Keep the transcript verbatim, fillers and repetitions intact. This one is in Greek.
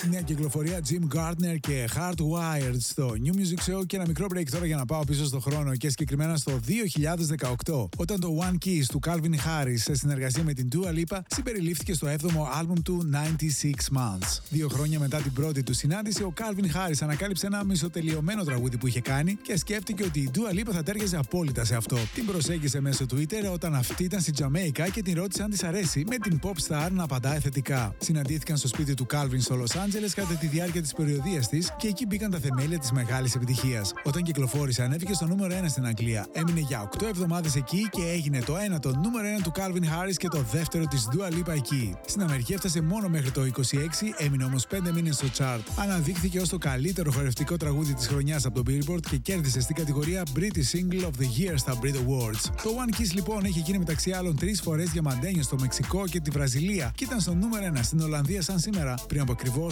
Μια κυκλοφορία Jim Gardner και Hardwired στο New Music Show και ένα μικρό break τώρα για να πάω πίσω στο χρόνο και συγκεκριμένα στο δύο χιλιάδες δεκαοκτώ, όταν το One Kiss του Calvin Harris σε συνεργασία με την Dua Lipa συμπεριλήφθηκε στο έβδομο άλμπουμ του ενενήντα έξι Months. Δύο χρόνια μετά την πρώτη του συνάντηση, ο Calvin Harris ανακάλυψε ένα μισοτελειωμένο τραγούδι που είχε κάνει και σκέφτηκε ότι η Dua Lipa θα τέριαζε απόλυτα σε αυτό. Την προσέγγισε μέσω Twitter όταν αυτή ήταν στη Τζαμέικα και την ρώτησε αν της αρέσει, με την pop star να απαντάει θετικά. Συναντήθηκαν στο σπίτι του Calvin στο Los Angeles κατά τη διάρκεια της περιοδίας της και εκεί μπήκαν τα θεμέλια της μεγάλης επιτυχίας. Όταν κυκλοφόρησε, ανέβηκε στο νούμερο ένα στην Αγγλία. Έμεινε για οκτώ εβδομάδες εκεί και έγινε το ένα το νούμερο ένα του Calvin Harris και το δεύτερο της Dua Lipa εκεί. Στην Αμερική έφτασε μόνο μέχρι το είκοσι έξι, έμεινε όμως πέντε μήνες στο chart. Αναδείχθηκε ως το καλύτερο χορευτικό τραγούδι της χρονιάς από το Billboard και κέρδισε στην κατηγορία British Single of the Year στα Brit Awards. Το One Kiss λοιπόν έχει γίνει μεταξύ άλλων τρεις φορές διαμαντένιο στο Μεξικό και τη Βραζιλία και ήταν στο νούμερο ένα στην Ολλανδία σαν σήμερα πριν από ακριβώς